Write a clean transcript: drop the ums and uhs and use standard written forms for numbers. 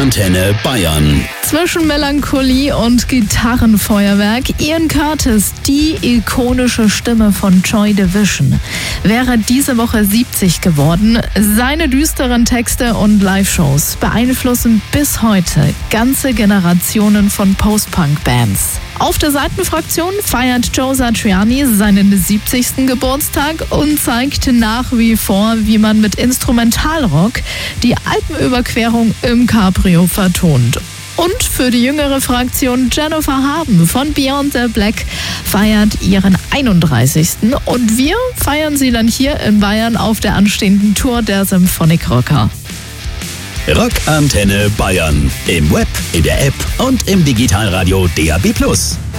Antenne Bayern. Zwischen Melancholie und Gitarrenfeuerwerk, Ian Curtis, die ikonische Stimme von Joy Division, wäre diese Woche 70 geworden. Seine düsteren Texte und Live-Shows beeinflussen bis heute ganze Generationen von Post-Punk-Bands. Auf der Seitenfraktion feiert Joe Satriani seinen 70. Geburtstag und zeigt nach wie vor, wie man mit Instrumentalrock die Alpenüberquerung im Cabrio vertont. Und für die jüngere Fraktion Jennifer Haben von Beyond the Black feiert ihren 31. Und wir feiern sie dann hier in Bayern auf der anstehenden Tour der Symphonic Rocker. Rock Antenne Bayern. Im Web, in der App und im Digitalradio DAB+.